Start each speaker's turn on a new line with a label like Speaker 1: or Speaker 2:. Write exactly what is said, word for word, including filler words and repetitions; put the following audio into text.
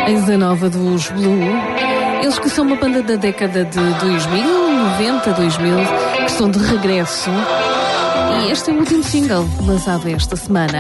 Speaker 1: Eis a nova dos Blue. Eles que são uma banda da década de dois mil, noventa, dois mil, que estão de regresso. E este é o último single lançado esta semana.